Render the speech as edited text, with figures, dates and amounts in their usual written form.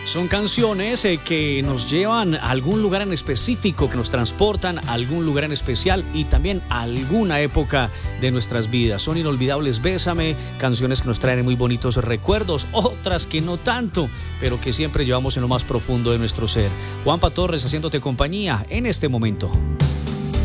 Son canciones que nos llevan a algún lugar en específico, que nos transportan a algún lugar en especial y también a alguna época de nuestras vidas. Son inolvidables. Bésame, canciones que nos traen muy bonitos recuerdos, otras que no tanto, pero que siempre llevamos en lo más profundo de nuestro ser. Juanpa Torres haciéndote compañía en este momento.